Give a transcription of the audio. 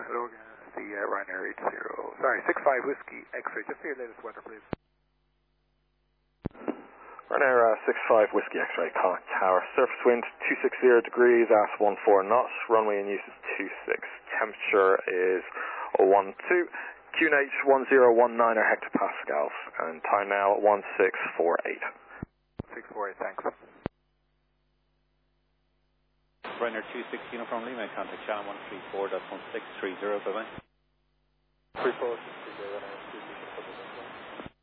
Logan, the Ryanair 80. Sorry, 65 Whiskey X-ray. Just see your latest weather, please. Ryanair 65 Whiskey X-ray, contact tower. Surface wind 260 degrees at 14 knots. Runway in use is 26. Temperature is 12. QNH 1019 hectopascals. And time now 1648. 648, thanks. Ryanair 260 Uniform Lima, contact channel 134.1630, bye-bye. 34.